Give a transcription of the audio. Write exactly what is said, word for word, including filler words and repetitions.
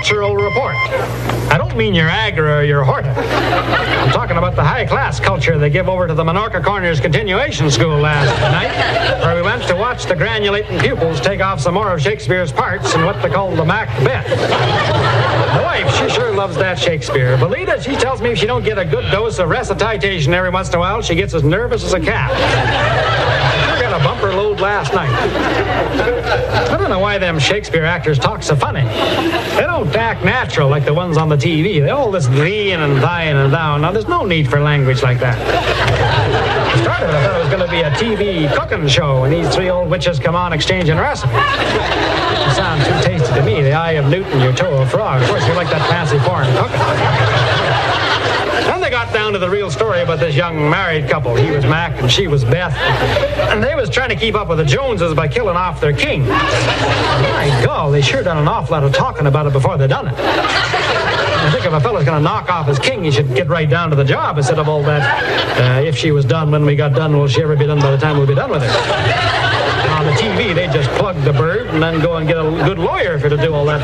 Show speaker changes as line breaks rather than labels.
Cultural Report. I don't mean your Agra or your Horta. I'm talking about the high-class culture they give over to the Minorca Corners Continuation School last night, where we went to watch the granulating pupils take off some more of Shakespeare's parts in what they call the Macbeth. The wife, she sure loves that Shakespeare. Belita, she tells me if she don't get a good dose of recitation every once in a while, she gets as nervous as a cat. She got a bumper load last night. I don't know why them Shakespeare actors talk so funny. They don't act natural like the ones on the T V. They all this thee-ing and thine and thou. Now, there's no need for language like that. I started, I thought it was going to be a T V cooking show, and these three old witches come on exchanging recipes. It sounds too tasty to me. The eye of Newton, your toe of frog. Of course, you like that fancy foreign cooking. Then they got down to the real story about this young married couple. He was Mac and she was Beth. And they was trying to keep up with the Joneses by killing off their king. My God, they sure done an awful lot of talking about it before they done it. I think if a fella's going to knock off his king, he should get right down to the job instead of all that, uh, if she was done when we got done, will she ever be done by the time we'll be done with her? On the T V, they just plug the bird and then go and get a good lawyer for to do all that.